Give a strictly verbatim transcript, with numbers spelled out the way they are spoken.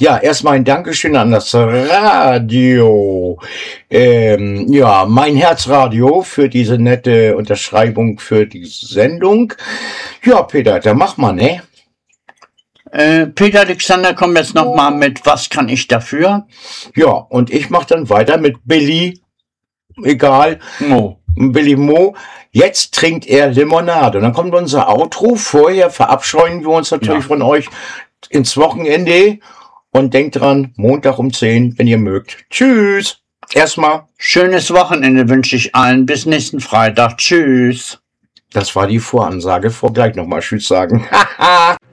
Ja, erstmal ein Dankeschön an das Radio. Ähm, ja, mein Herzradio für diese nette Unterschreibung für die Sendung. Ja, Peter, dann mach mal, ne? Äh, Peter Alexander kommt jetzt nochmal mit Was kann ich dafür? Ja, und ich mach dann weiter mit Billy, egal, Mo. Billy Mo. Jetzt trinkt er Limonade. Und dann kommt unser Outro. Vorher verabscheuen wir uns natürlich Ja. von euch ins Wochenende. Und denkt dran, Montag um zehn, wenn ihr mögt. Tschüss. Erstmal. Schönes Wochenende wünsche ich allen. Bis nächsten Freitag. Tschüss. Das war die Voransage. Vor gleich nochmal Tschüss sagen.